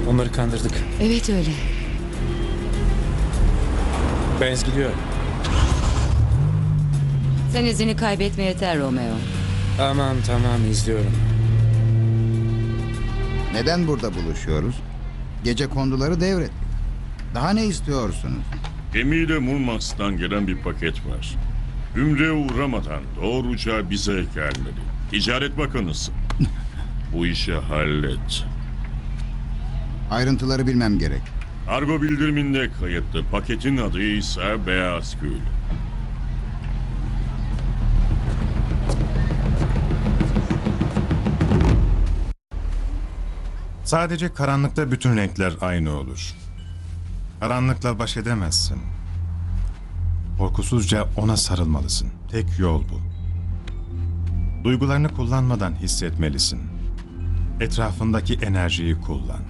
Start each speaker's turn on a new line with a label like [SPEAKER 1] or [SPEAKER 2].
[SPEAKER 1] Onları kandırdık.
[SPEAKER 2] Evet öyle.
[SPEAKER 1] Benz gidiyor.
[SPEAKER 2] Sen izini kaybetme yeter Romeo.
[SPEAKER 1] Tamam izliyorum.
[SPEAKER 3] Neden burada buluşuyoruz? Gecekonduları devret. Daha ne istiyorsunuz?
[SPEAKER 4] Gemiyle Murmansk'tan gelen bir paket var. Ümre'ye uğramadan doğruca bize gelmeli. Ticaret Bakanısın. Bu işi hallet.
[SPEAKER 3] Ayrıntıları bilmem gerek.
[SPEAKER 4] Kargo bildiriminde kayıtlı. Paketin adı ise Beyaz Gül.
[SPEAKER 5] Sadece karanlıkta bütün renkler aynı olur. Karanlıkla baş edemezsin. Korkusuzca ona sarılmalısın. Tek yol bu. Duygularını kullanmadan hissetmelisin. Etrafındaki enerjiyi kullan.